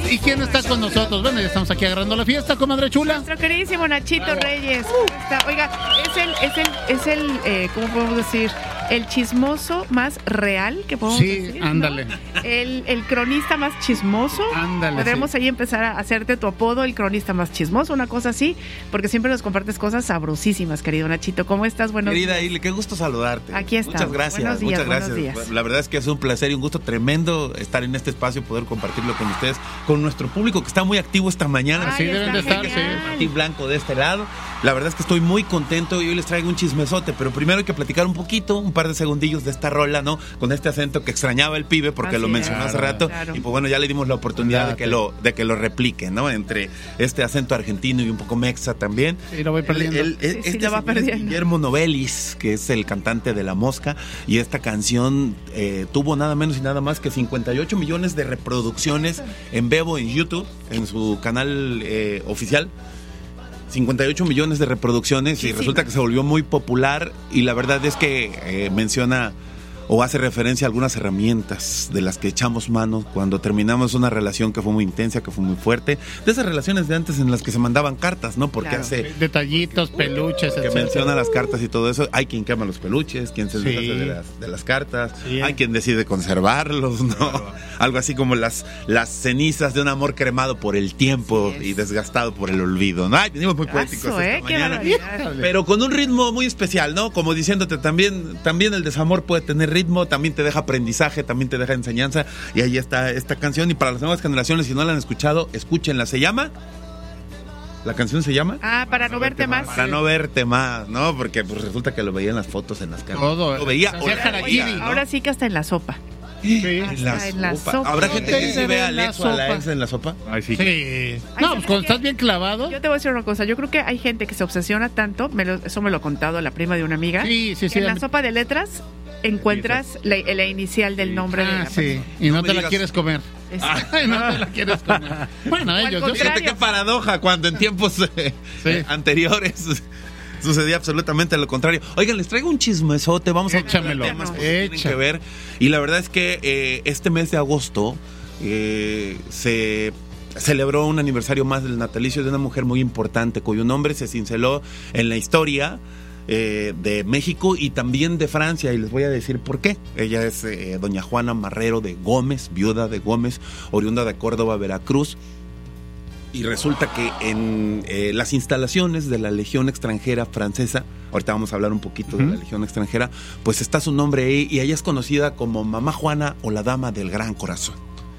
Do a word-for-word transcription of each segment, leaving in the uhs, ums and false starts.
¿Y quién está con nosotros? Bueno, ya estamos aquí agarrando la fiesta, comadre chula. Nuestro queridísimo Nachito Bravo. Reyes. Está, oiga, es el, es el, es el eh, ¿cómo podemos decir? El chismoso más real que podemos sí, decir. Sí, ándale. ¿No? El, el cronista más chismoso. Ándale. Podremos sí. ahí empezar a hacerte tu apodo, el cronista más chismoso, una cosa así, porque siempre nos compartes cosas sabrosísimas, querido Nachito. ¿Cómo estás? Buenos Querida días. Ile, qué gusto saludarte. Aquí estamos. Muchas gracias. Buenos días, muchas gracias. buenos días. La verdad es que es un placer y un gusto tremendo estar en este espacio, poder compartirlo con ustedes, con nuestro público que está muy activo esta mañana. Ay, sí, deben de estar, sí. Martín Blanco de este lado. La verdad es que estoy muy contento y hoy les traigo un chismesote, pero primero hay que platicar un poquito, un par de segundillos de esta rola, ¿no? Con este acento que extrañaba el pibe porque Así lo mencionó es. hace Claro, rato claro. y pues bueno, ya le dimos la oportunidad Date. de que lo de que lo replique, ¿no? Entre este acento argentino y un poco mexa también. Sí, lo voy perdiendo. El- el- Sí, este sí, lo va señor es perdiendo. Guillermo Novelis, que es el cantante de La Mosca, y esta canción eh, tuvo nada menos y nada más que cincuenta y ocho millones de reproducciones en vivo en YouTube, en su canal eh, oficial. cincuenta y ocho millones de reproducciones y Muchísimo. resulta que se volvió muy popular y la verdad es que eh, menciona o hace referencia a algunas herramientas de las que echamos mano cuando terminamos una relación que fue muy intensa, que fue muy fuerte, de esas relaciones de antes en las que se mandaban cartas, ¿no? Porque Claro. hace Detallitos, peluches, que etcétera. menciona las cartas y todo eso. Hay quien quema los peluches, quien se Sí. deshace de las, de las cartas, Sí. hay quien decide conservarlos, ¿no? Algo así como las, las cenizas de un amor cremado por el tiempo Así es. y desgastado por el olvido, ¿no? Ay, venimos muy poéticos Aso, esta ¿eh? Qué mañana. barbaridad. Pero con un ritmo muy especial, ¿no? Como diciéndote, también, también el desamor puede tener ritmo, también te deja aprendizaje, también te deja enseñanza. Y ahí está esta canción. Y para las nuevas generaciones, si no la han escuchado, escúchenla. ¿Se llama? ¿La canción se llama? Ah, para no verte más. Para no verte más, ¿no? Porque pues resulta que lo veía en las fotos, en las cámaras. Todo. Lo veía. Se o hacía lo harakiri, veía, ¿no? Ahora sí que hasta en la sopa. Sí. En la Hasta en la sopa. sopa. ¿Habrá gente que se ve a En la Alex o a la sopa. ex en la sopa? Ay, sí. Sí. Ay, No, ¿sabes pues cuando qué? estás bien clavado. Yo te voy a decir una cosa, yo creo que hay gente que se obsesiona tanto, me lo- eso me lo ha contado la prima de una amiga, Sí, sí, que sí. en a la mí- sopa de letras encuentras la, la inicial del nombre de Ah, la sí. persona. Y no, No me te la digas. quieres comer. Es- Ay, no te la quieres comer. Bueno, O al ellos. Yo contrario. Fíjate qué paradoja cuando en tiempos eh, Sí. anteriores sucedía absolutamente lo contrario. Oigan, les traigo un chismesote, vamos a hablar de Échamelo. temas que tienen Echa. que ver. Y la verdad es que eh, este mes de agosto eh, se celebró un aniversario más del natalicio de una mujer muy importante cuyo nombre se cinceló en la historia eh, de México y también de Francia, y les voy a decir por qué. Ella es eh, doña Juana Marrero de Gómez, viuda de Gómez, oriunda de Córdoba, Veracruz. Y resulta que en eh, las instalaciones de la Legión Extranjera Francesa, ahorita vamos a hablar un poquito de la Legión Extranjera, pues está su nombre ahí y ella es conocida como Mamá Juana o la Dama del Gran Corazón.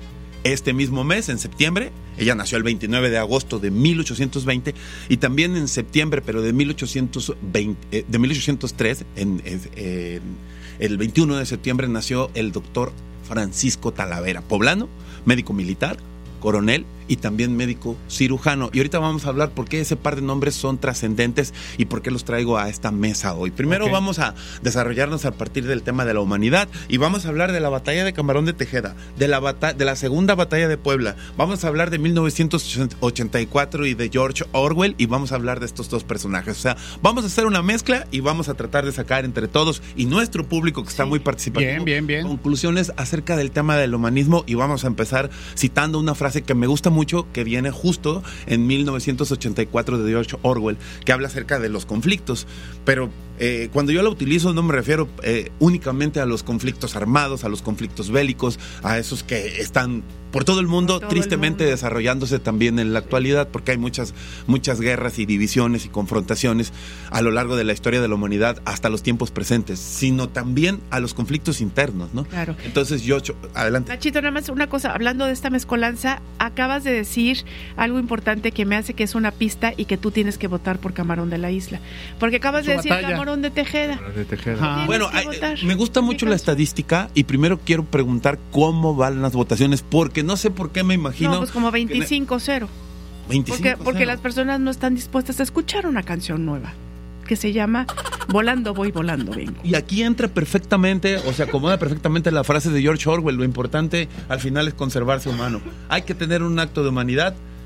Este mismo mes, en septiembre, ella nació el veintinueve de agosto de mil ochocientos veinte y también en septiembre, pero de mil ochocientos veinte, eh, de mil ochocientos tres, en, en, en el veintiuno de septiembre nació el doctor Francisco Talavera, poblano, médico militar, coronel y también médico cirujano. Y ahorita vamos a hablar por qué ese par de nombres son trascendentes y por qué los traigo a esta mesa hoy. Primero Ok. vamos a desarrollarnos a partir del tema de la humanidad y vamos a hablar de la batalla de Camarón de Tejeda, de la, bata de la segunda batalla de Puebla. Vamos a hablar de mil novecientos ochenta y cuatro y de George Orwell y vamos a hablar de estos dos personajes. O sea, vamos a hacer una mezcla y vamos a tratar de sacar entre todos y nuestro público que está muy participativo Bien, bien, bien. conclusiones acerca del tema del humanismo y vamos a empezar citando una frase que me gusta mucho que viene justo en mil novecientos ochenta y cuatro de George Orwell, que habla acerca de los conflictos, pero eh, cuando yo la utilizo no me refiero eh, únicamente a los conflictos armados, a los conflictos bélicos, a esos que están por todo el mundo, Por todo tristemente el mundo. desarrollándose también en la actualidad, porque hay muchas, muchas guerras y divisiones y confrontaciones a lo largo de la historia de la humanidad hasta los tiempos presentes, sino también a los conflictos internos, ¿no? Claro. Entonces, yo, adelante. Nachito, nada más una cosa, hablando de esta mezcolanza, acabas de decir algo importante que me hace que es una pista y que tú tienes que votar por Camarón de la Isla. Porque acabas Su de decir batalla. Camarón de Tejeda. De Tejeda. Ajá. Tienes Bueno, que ay, votar. me gusta mucho la caso. estadística y primero quiero preguntar cómo van las votaciones, porque no sé por qué me imagino. No, pues como veinticinco cero. veinticinco Porque, porque las personas no están dispuestas a escuchar una canción nueva que se llama Volando voy, volando vengo. Y aquí entra perfectamente, o se acomoda perfectamente la frase de George Orwell: lo importante al final es conservarse humano. Hay que tener un acto de humanidad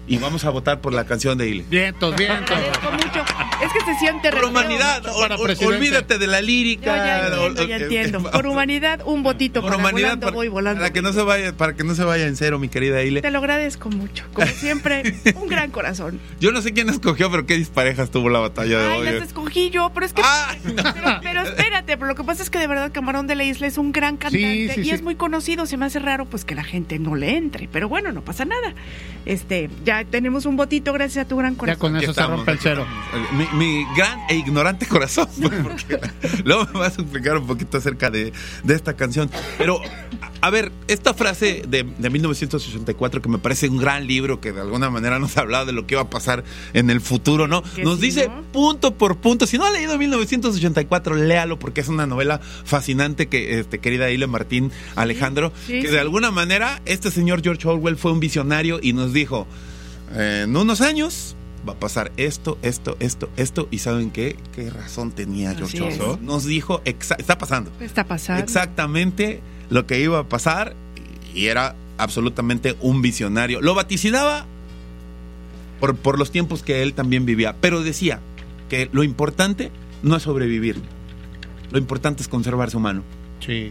y vamos a votar por la canción de Ile. Vientos, vientos. Agradezco mucho. Es que se siente Por recreo. humanidad, mucho o- para o- presidente. olvídate de la Yo lírica. ya entiendo, o- ya o- entiendo. eh, Por humanidad, un votito por para humanidad, volando, para, voy volando. para que no se vaya, para que no se vaya en cero, mi querida Ile. Te lo agradezco mucho. Como siempre, un gran corazón. Yo no sé quién escogió, pero qué disparejas tuvo la batalla de Ay, hoy. las escogí yo, pero es que... Ay, no. Pero, pero espérate, pero lo que pasa es que de verdad Camarón de la Isla es un gran cantante Sí, sí, y sí. es muy conocido. Se me hace raro pues que la gente no le entre, pero bueno, no pasa nada. Este, ya tenemos un votito gracias a tu gran Ya corazón. con Aquí eso se estamos, rompe el aquí cero. estamos. Mi, mi gran e ignorante corazón. Porque luego me vas a explicar un poquito acerca de, de esta canción. Pero, a, a ver, esta frase de, de mil novecientos ochenta y cuatro, que me parece un gran libro, que de alguna manera nos ha hablado de lo que iba a pasar en el futuro, ¿no? Que Nos sí, dice ¿no? punto por punto. Si no ha leído mil novecientos ochenta y cuatro, léalo, porque es una novela fascinante, que este, querida Ile Martín Alejandro, sí, que sí. de alguna manera este señor George Orwell fue un visionario y nos dijo, eh, en unos años va a pasar esto, esto, esto, esto, y ¿saben qué? ¿Qué razón tenía George Así es. Orwell? Nos dijo, exa- está pasando, Está pasando. exactamente lo que iba a pasar, y era absolutamente un visionario. Lo vaticinaba por, por los tiempos que él también vivía, pero decía que lo importante no es sobrevivir, lo importante es conservarse humano. Sí.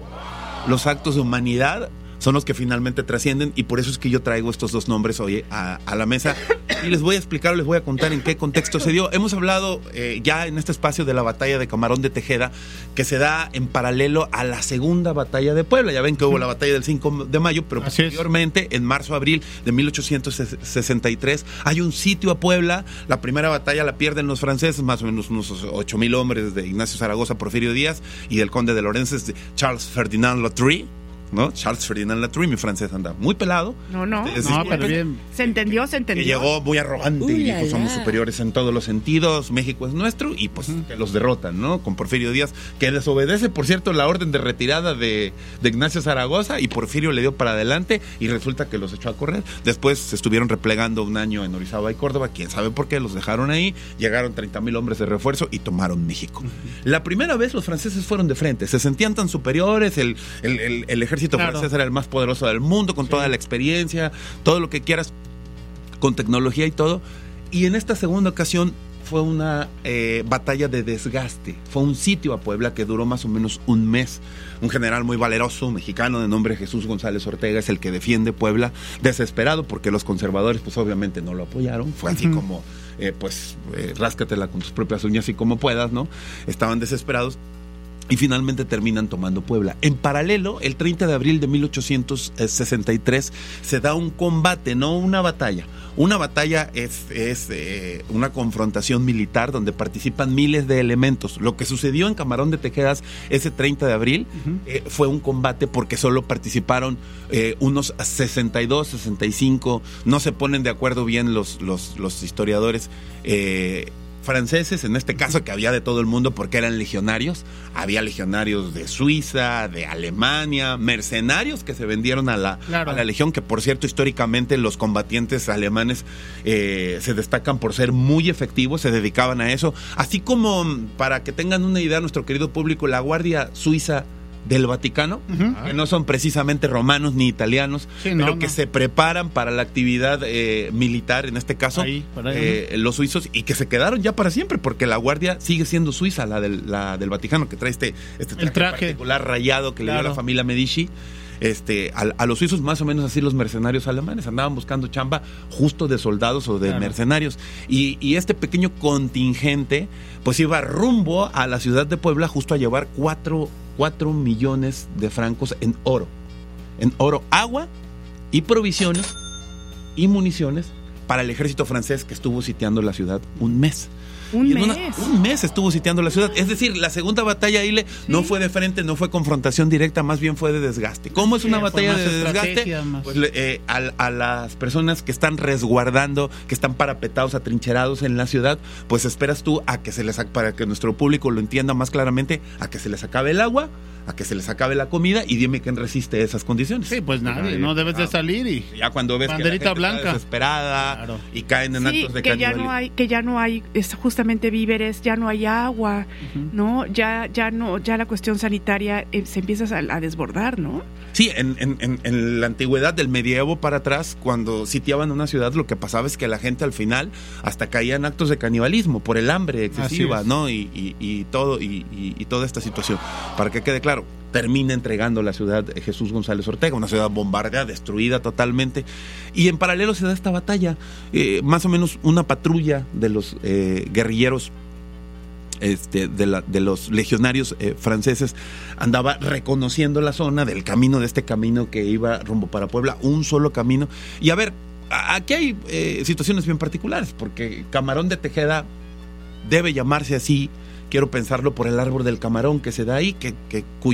Los actos de humanidad son los que finalmente trascienden, y por eso es que yo traigo estos dos nombres hoy a, a la mesa y les voy a explicar, les voy a contar en qué contexto se dio. Hemos hablado eh, ya en este espacio de la batalla de Camarón de Tejeda, que se da en paralelo a la segunda batalla de Puebla. Ya ven que hubo la batalla del cinco de mayo, pero Así es. posteriormente, en marzo-abril de mil ochocientos sesenta y tres, hay un sitio a Puebla. La primera batalla la pierden los franceses, más o menos unos ocho mil hombres de Ignacio Zaragoza, Porfirio Díaz, y del conde de Lorences, de Charles Ferdinand Latry, ¿no? Charles Ferdinand Latry, mi francés anda muy pelado. No, no. Ustedes No, disculpen. pero bien. Se entendió, se Que entendió. llegó muy arrogante y Uy, dijo, la, somos la. superiores en todos los sentidos, México es nuestro, y pues que los derrotan, ¿no? Con Porfirio Díaz, que desobedece, por cierto, la orden de retirada de, de Ignacio Zaragoza, y Porfirio le dio para adelante y resulta que los echó a correr. Después se estuvieron replegando un año en Orizaba y Córdoba, quién sabe por qué, los dejaron ahí, llegaron treinta mil hombres de refuerzo y tomaron México. Uh-huh. La primera vez los franceses fueron de frente, se sentían tan superiores, el, el, el, el ejército claro. francés era el más poderoso del mundo, con sí. toda la experiencia, todo lo que quieras, con tecnología y todo. Y en esta segunda ocasión fue una eh, batalla de desgaste. Fue un sitio a Puebla que duró más o menos un mes. Un general muy valeroso, mexicano, de nombre Jesús González Ortega, es el que defiende Puebla, desesperado porque los conservadores pues obviamente no lo apoyaron. Fue así uh-huh. como, eh, pues, eh, ráscatela con tus propias uñas y como puedas, ¿no? Estaban desesperados. Y finalmente terminan tomando Puebla. En paralelo, el treinta de abril de mil ochocientos sesenta y tres se da un combate, no una batalla. Una batalla es, es eh, una confrontación militar donde participan miles de elementos. Lo que sucedió en Camarón de Tejedas ese treinta de abril uh-huh. eh, fue un combate porque solo participaron eh, unos sesenta y dos, sesenta y cinco. No se ponen de acuerdo bien los, los, los historiadores eh, franceses, en este caso, que había de todo el mundo porque eran legionarios. Había legionarios de Suiza, de Alemania, mercenarios que se vendieron a la, claro. a la legión, que por cierto históricamente los combatientes alemanes eh, se destacan por ser muy efectivos, se dedicaban a eso, así como, para que tengan una idea nuestro querido público, la Guardia Suiza del Vaticano, uh-huh. que no son precisamente romanos ni italianos, sí, pero no, que no. se preparan para la actividad eh, militar, en este caso, ahí, ahí, eh, uh-huh. los suizos, y que se quedaron ya para siempre, porque la guardia sigue siendo suiza, la del, la del Vaticano, que trae este, este traje, traje particular rayado que claro. le dio la familia Medici. Este, a, a los suizos más o menos así los mercenarios alemanes andaban buscando chamba justo de soldados o de claro. mercenarios, y, y este pequeño contingente pues iba rumbo a la ciudad de Puebla justo a llevar cuatro cuatro millones de francos en oro, en oro, agua y provisiones y municiones para el ejército francés que estuvo sitiando la ciudad un mes. Un y mes. Una, un mes estuvo sitiando la ciudad. Es decir, la segunda batalla, Ile, sí. no fue de frente, no fue confrontación directa, más bien fue de desgaste. ¿Cómo es una sí, batalla de desgaste? Pues eh, a, a las personas que están resguardando, que están parapetados, atrincherados en la ciudad, pues esperas tú a que se les, para que nuestro público lo entienda más claramente, a que se les acabe el agua, a que se les acabe la comida, y dime quién resiste esas condiciones. Sí, pues nadie, nadie no debes claro. de salir y ya cuando ves banderita que la gente blanca está desesperada claro. y caen en sí, actos de que ya no hay, que ya no hay es justamente justamente víveres, ya no hay agua, uh-huh. ¿no? Ya, ya no, ya la cuestión sanitaria eh, se empieza a, a desbordar, ¿no? Sí, en, en, en la antigüedad, del medievo para atrás, cuando sitiaban una ciudad, lo que pasaba es que la gente al final hasta caía en actos de canibalismo por el hambre excesiva, ¿no? Y, y, y todo, y, y, y toda esta situación. Para que quede claro, termina entregando la ciudad Jesús González Ortega, una ciudad bombardeada, destruida totalmente. Y en paralelo se da esta batalla, eh, más o menos una patrulla de los eh, guerrilleros Este, de, la, de los legionarios eh, franceses andaba reconociendo la zona del camino, de este camino que iba rumbo para Puebla, un solo camino. Y a ver, a, aquí hay eh, situaciones bien particulares, porque Camarón de Tejeda debe llamarse así, quiero pensarlo por el árbol del camarón que se da ahí, que, que